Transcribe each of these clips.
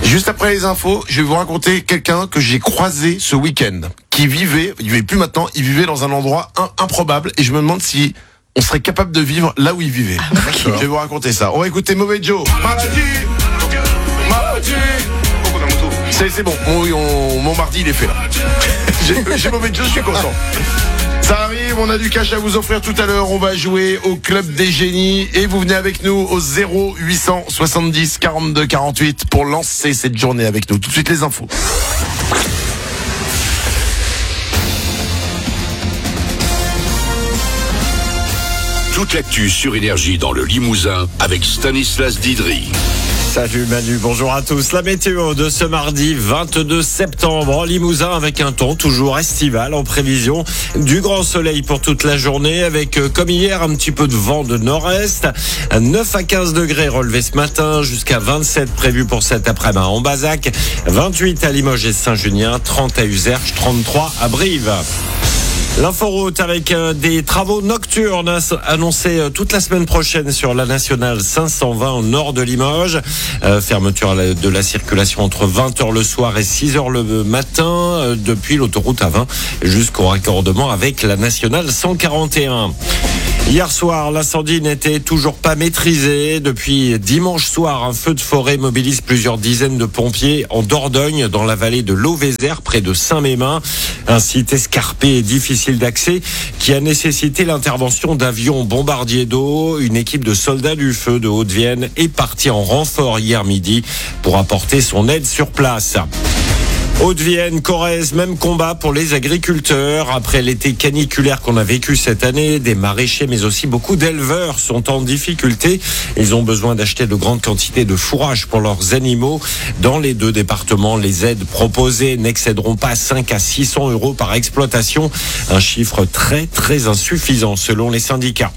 Juste après les infos, je vais vous raconter quelqu'un que j'ai croisé ce week-end, il vivait plus maintenant, il vivait dans un endroit improbable, et je me demande si on serait capable de vivre là où il vivait. Je vais vous raconter ça. On va écouter Mauvais Joe. C'est bon, mon mardi il est fait là. J'ai Mauvais Joe, je suis content. Ça arrive, on a du cash à vous offrir tout à l'heure. On va jouer au Club des Génies et vous venez avec nous au 0870 42 48 pour lancer cette journée avec nous. Tout de suite les infos. Toute l'actu sur Énergie dans le Limousin avec Stanislas Didry. Salut Manu, bonjour à tous. La météo de ce mardi 22 septembre en Limousin avec un temps toujours estival en prévision du grand soleil pour toute la journée avec comme hier un petit peu de vent de nord-est. 9 à 15 degrés relevés ce matin jusqu'à 27 prévus pour cet après-midi en Bazac, 28 à Limoges et Saint-Junien, 30 à Uzerche, 33 à Brive. L'inforoute avec des travaux nocturnes annoncés toute la semaine prochaine sur la nationale 520 au nord de Limoges. Fermeture de la circulation entre 20h le soir et 6h le matin depuis l'autoroute A20 jusqu'au raccordement avec la nationale 141. Hier soir, l'incendie n'était toujours pas maîtrisé. Depuis dimanche soir, un feu de forêt mobilise plusieurs dizaines de pompiers en Dordogne, dans la vallée de l'Auvézère, près de Saint-Mémin. Un site escarpé et difficile d'accès qui a nécessité l'intervention d'avions bombardiers d'eau. Une équipe de soldats du feu de Haute-Vienne est partie en renfort hier midi pour apporter son aide sur place. Haute-Vienne, Corrèze, même combat pour les agriculteurs. Après l'été caniculaire qu'on a vécu cette année, des maraîchers mais aussi beaucoup d'éleveurs sont en difficulté. Ils ont besoin d'acheter de grandes quantités de fourrage pour leurs animaux. Dans les deux départements, les aides proposées n'excéderont pas 5 à 600 euros par exploitation. Un chiffre très très insuffisant selon les syndicats.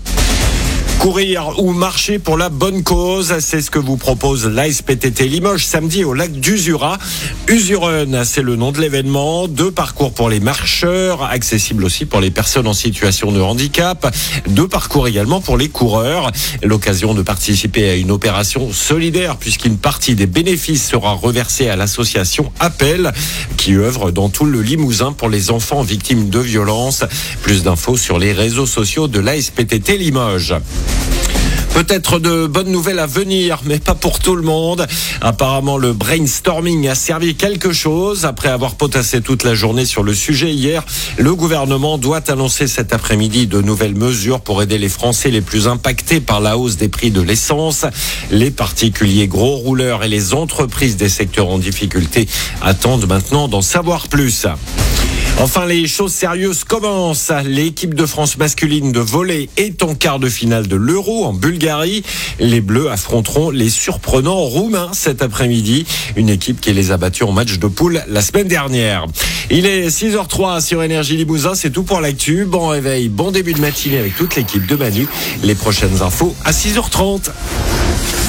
Courir ou marcher pour la bonne cause, c'est ce que vous propose l'ASPTT Limoges samedi au lac d'Usura. Usurun, c'est le nom de l'événement. 2 parcours pour les marcheurs, accessibles aussi pour les personnes en situation de handicap. 2 parcours également pour les coureurs. L'occasion de participer à une opération solidaire puisqu'une partie des bénéfices sera reversée à l'association Appel qui œuvre dans tout le Limousin pour les enfants victimes de violences. Plus d'infos sur les réseaux sociaux de l'ASPTT Limoges. Peut-être de bonnes nouvelles à venir, mais pas pour tout le monde. Apparemment, le brainstorming a servi quelque chose. Après avoir potassé toute la journée sur le sujet hier, le gouvernement doit annoncer cet après-midi de nouvelles mesures pour aider les Français les plus impactés par la hausse des prix de l'essence. Les particuliers gros rouleurs et les entreprises des secteurs en difficulté attendent maintenant d'en savoir plus. Enfin, les choses sérieuses commencent. L'équipe de France masculine de volley est en quart de finale de l'Euro en Bulgarie. Les Bleus affronteront les surprenants Roumains cet après-midi. Une équipe qui les a battus en match de poule la semaine dernière. Il est 6h03 sur Énergie Limousin. C'est tout pour l'actu. Bon réveil, bon début de matinée avec toute l'équipe de Manu. Les prochaines infos à 6h30.